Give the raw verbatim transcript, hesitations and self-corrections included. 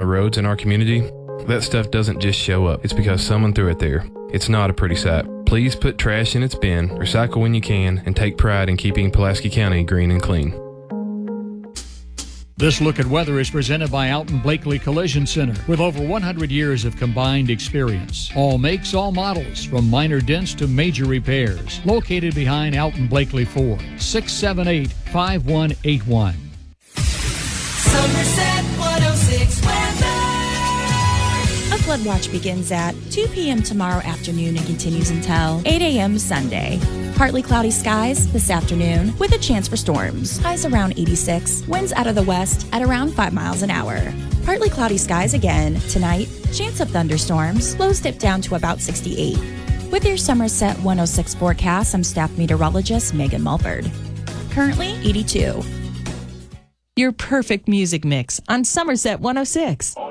roads in our community, that stuff doesn't just show up. It's because someone threw it there. It's not a pretty sight. Please put trash in its bin, recycle when you can, and take pride in keeping Pulaski County green and clean. This Look at Weather is presented by Alton Blakely Collision Center with over one hundred years of combined experience. All makes, all models, from minor dents to major repairs. Located behind Alton Blakely Ford, six seven eight, five one eight one. Somerset one oh six weather. A flood watch begins at two p.m. tomorrow afternoon and continues until eight a.m. Sunday. Partly cloudy skies this afternoon with a chance for storms. Highs around eighty-six. Winds out of the west at around five miles an hour. Partly cloudy skies again tonight. Chance of thunderstorms. Lows dip down to about sixty-eight. With your Somerset one oh six forecast, I'm staff meteorologist Megan Mulford. Currently eighty-two. Your perfect music mix on Somerset one oh six.